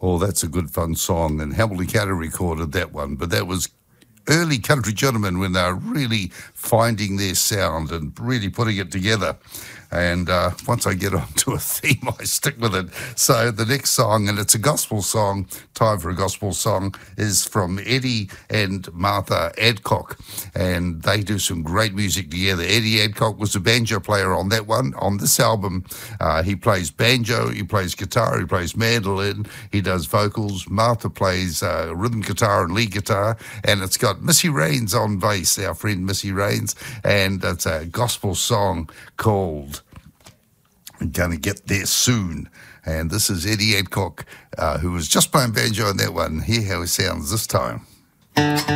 Oh, that's a good fun song, and Hamilton County recorded that one, but that was early country gentlemen when they were really finding their sound and really putting it together. And once I get onto a theme, I stick with it. So the next song, and it's a gospel song, time for a gospel song, is from Eddie and Martha Adcock. And they do some great music together. Eddie Adcock was a banjo player on that one. On this album, he plays banjo, he plays guitar, he plays mandolin, he does vocals. Martha plays rhythm guitar and lead guitar. And it's got Missy Raines on bass, our friend Missy Raines. And it's a gospel song called Gonna Get There Soon. And this is Eddie Adcock, who was just playing banjo on that one. Hear how it sounds this time.